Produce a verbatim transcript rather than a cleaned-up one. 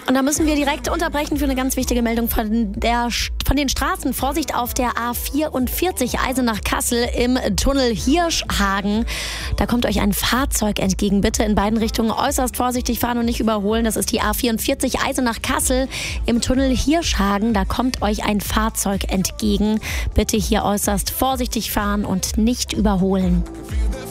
Und da müssen wir direkt unterbrechen für eine ganz wichtige Meldung von, der, von den Straßen. Vorsicht auf der A vierundvierzig Eisenach-Kassel im Tunnel Hirschhagen. Da kommt euch ein Fahrzeug entgegen. Bitte in beiden Richtungen äußerst vorsichtig fahren und nicht überholen. Das ist die A vierundvierzig Eisenach-Kassel im Tunnel Hirschhagen. Da kommt euch ein Fahrzeug entgegen. Bitte hier äußerst vorsichtig fahren und nicht überholen.